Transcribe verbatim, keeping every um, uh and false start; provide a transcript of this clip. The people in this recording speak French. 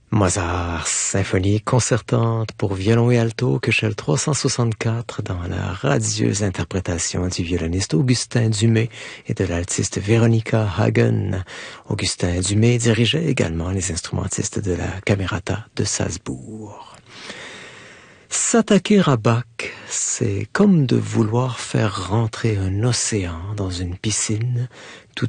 Mozart, symphonie concertante pour violon et alto, Köchel trois cent soixante-quatre, dans la radieuse interprétation du violoniste Augustin Dumay et de l'altiste Veronica Hagen. Augustin Dumay dirigeait également les instrumentistes de la Camerata de Salzbourg. S'attaquer à Bach, c'est comme de vouloir faire rentrer un océan dans une piscine, tout